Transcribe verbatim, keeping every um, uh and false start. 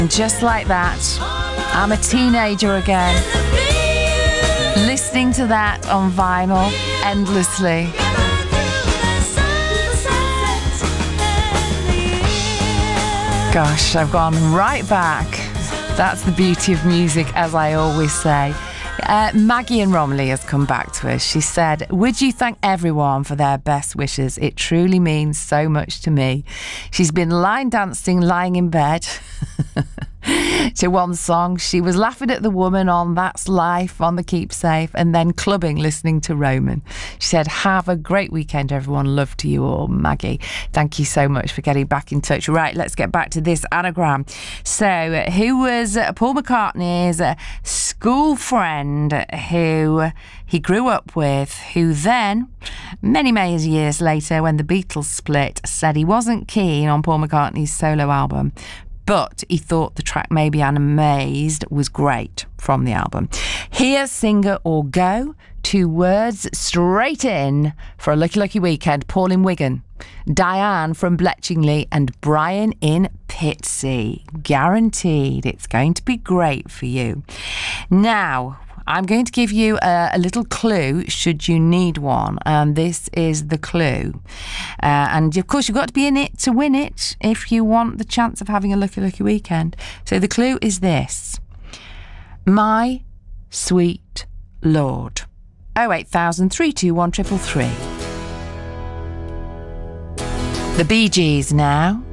Just like that, I'm a teenager again, listening to that on vinyl endlessly. Gosh, I've gone right back. That's the beauty of music, as I always say. Uh, Maggie in Romiley has come back to us. She said, would you thank everyone for their best wishes? It truly means so much to me. She's been line dancing, lying in bed to one song. She was laughing at the woman on That's Life on the Keep Safe, and then clubbing listening to Roman. She said, have a great weekend, everyone. Love to you all. Maggie, thank you so much for getting back in touch. Right, let's get back to this anagram. So, who was Paul McCartney's school friend who he grew up with, who then, many, many years later, when the Beatles split, said he wasn't keen on Paul McCartney's solo album, but he thought the track Maybe I'm Amazed was great from the album. Here, Singer or Go, two words straight in for a lucky, lucky weekend. Paul in Wigan, Diane from Bletchingley, and Brian in Pitsea. Guaranteed it's going to be great for you. Now, I'm going to give you a, a little clue should you need one, and this is the clue. Uh, and of course, you've got to be in it to win it if you want the chance of having a lucky, lucky weekend. So the clue is this: My Sweet Lord. oh eight thousand, three two one, three three three. The Bee Gees now.